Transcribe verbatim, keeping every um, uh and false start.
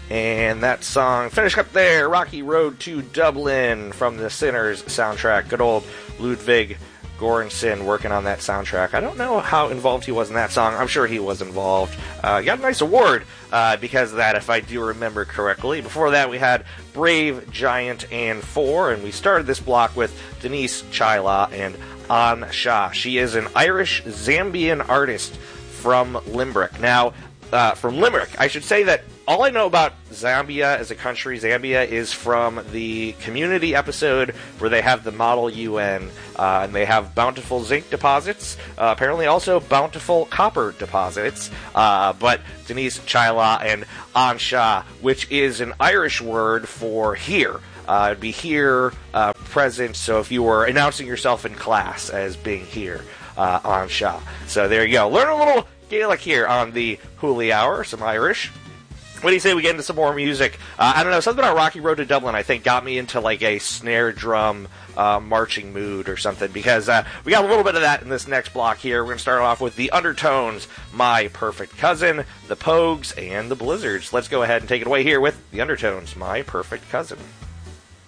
And that song finished up there, Rocky Road to Dublin from the Sinners soundtrack. Good old Ludwig Göransson working on that soundtrack. I don't know how involved he was in that song. I'm sure he was involved. Uh, got a nice award uh, because of that, if I do remember correctly. Before that, we had Brave, Giant, and Four, and we started this block with Denise Chaila and An Shah. She is an Irish-Zambian artist from Limerick. Now, uh, from Limerick, I should say that all I know about Zambia as a country, Zambia, is from the Community episode where they have the Model U N, uh, and they have bountiful zinc deposits, uh, apparently also bountiful copper deposits, uh, but Denise Chaila and An Shah, which is an Irish word for here. Uh, it'd be here, uh, present, so if you were announcing yourself in class as being here, uh, An Shah. So there you go. Learn a little Gaelic here on the Hooli Hour, some Irish. What do you say we get into some more music? Uh, I don't know, something about Rocky Road to Dublin, I think, got me into, like, a snare drum uh, marching mood or something, because uh, we got a little bit of that in this next block here. We're going to start off with the Undertones, My Perfect Cousin, the Pogues, and the Blizzards. Let's go ahead and take it away here with the Undertones, My Perfect Cousin.